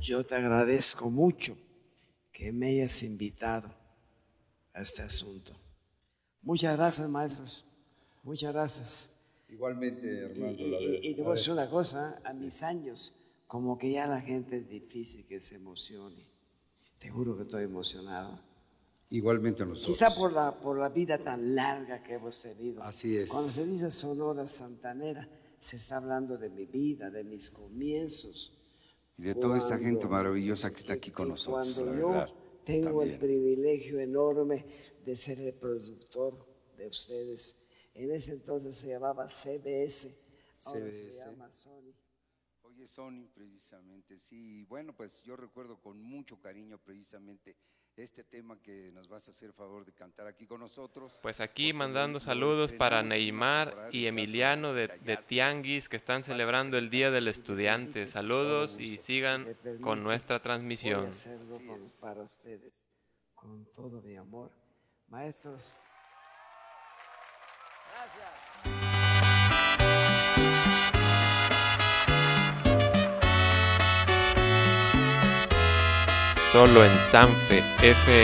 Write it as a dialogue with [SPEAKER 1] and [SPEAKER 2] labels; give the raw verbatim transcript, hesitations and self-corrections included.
[SPEAKER 1] yo te agradezco mucho que me hayas invitado a este asunto. Muchas gracias, maestros. Muchas gracias.
[SPEAKER 2] Igualmente, Armando.
[SPEAKER 1] Y, y, y te voy a decir una cosa, a mis años, como que ya la gente es difícil que se emocione. Te juro que estoy emocionado.
[SPEAKER 2] Igualmente nosotros.
[SPEAKER 1] Quizá por la, por la vida tan larga que hemos tenido.
[SPEAKER 2] Así es.
[SPEAKER 1] Cuando se dice Sonora Santanera, se está hablando de mi vida, de mis comienzos.
[SPEAKER 2] Y de toda esta gente maravillosa que está aquí con nosotros,
[SPEAKER 1] Cuando
[SPEAKER 2] la
[SPEAKER 1] yo
[SPEAKER 2] verdad,
[SPEAKER 1] tengo
[SPEAKER 2] también.
[SPEAKER 1] el privilegio enorme de ser el productor de ustedes. En ese entonces se llamaba C B S, ahora
[SPEAKER 2] C B S.
[SPEAKER 1] se llama Sony.
[SPEAKER 2] Oye, Sony, precisamente, sí. Bueno, pues yo recuerdo con mucho cariño precisamente este tema que nos vas a hacer favor de cantar aquí con nosotros.
[SPEAKER 3] Pues aquí mandando saludos para Neymar y Emiliano de, de Tianguis que están celebrando el Día del Estudiante. Saludos y sigan con nuestra transmisión.
[SPEAKER 1] Voy a hacerlo con, para ustedes, con todo mi amor. Maestros, gracias.
[SPEAKER 3] Solo en Sanfe F